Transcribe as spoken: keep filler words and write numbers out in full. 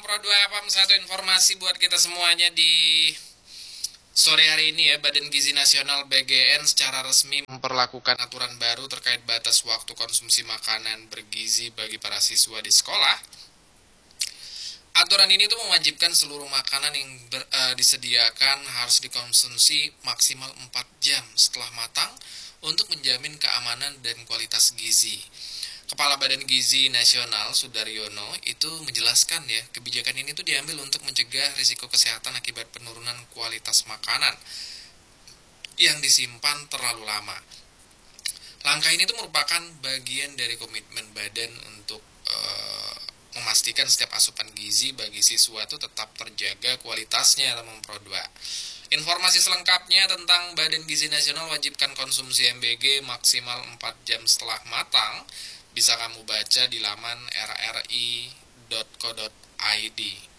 Pro dua Apam, satu informasi buat kita semuanya di sore hari ini ya. Badan Gizi Nasional B G N secara resmi memperlakukan aturan baru terkait batas waktu konsumsi makanan bergizi bagi para siswa di sekolah. Aturan ini tuh mewajibkan seluruh makanan yang ber, uh, disediakan harus dikonsumsi maksimal empat jam setelah matang untuk menjamin keamanan dan kualitas gizi. Kepala Badan Gizi Nasional Sudaryono itu menjelaskan ya, kebijakan ini tuh diambil untuk mencegah risiko kesehatan akibat penurunan kualitas makanan yang disimpan terlalu lama. Langkah ini tuh merupakan bagian dari komitmen badan untuk uh, memastikan setiap asupan gizi bagi siswa itu tetap terjaga kualitasnya dalam Pro dua. Informasi selengkapnya tentang Badan Gizi Nasional wajibkan konsumsi M B G maksimal empat jam setelah matang bisa kamu baca di laman r r i dot co dot i d.